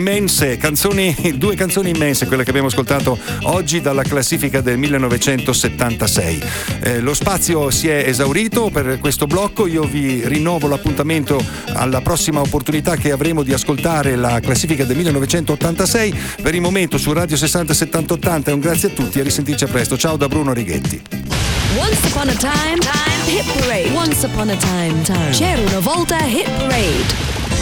immense, due canzoni immense, quelle che abbiamo ascoltato oggi dalla classifica del 1976. Lo spazio si è esaurito per questo blocco, io vi rinnovo l'appuntamento alla prossima opportunità che avremo di ascoltare la classifica del 1986. Per il momento su Radio 60 70 80 un grazie a tutti e a risentirci a presto. Ciao da Bruno Righetti. Once upon a time, hit parade. Once upon a time. C'era una volta hit parade.